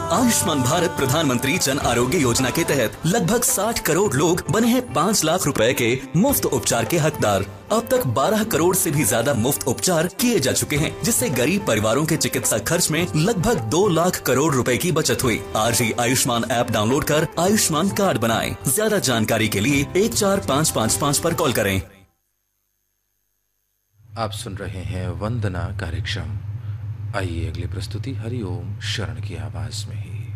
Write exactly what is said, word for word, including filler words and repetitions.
आयुष्मान भारत प्रधानमंत्री जन आरोग्य योजना के तहत लगभग साठ करोड़ लोग बने हैं पाँच लाख रुपए के मुफ्त उपचार के हकदार। अब तक बारह करोड़ से भी ज्यादा मुफ्त उपचार किए जा चुके हैं, जिससे गरीब परिवारों के चिकित्सा खर्च में लगभग दो लाख करोड़ रुपए की बचत हुई। आज ही आयुष्मान ऐप डाउनलोड कर आयुष्मान कार्ड बनाएं। ज्यादा जानकारी के लिए एक चार पाँच पाँच पाँच पर कॉल करें। आप सुन रहे हैं वंदना कार्यक्रम। आइए अगली प्रस्तुति हरिओम शरण की आवाज में ही।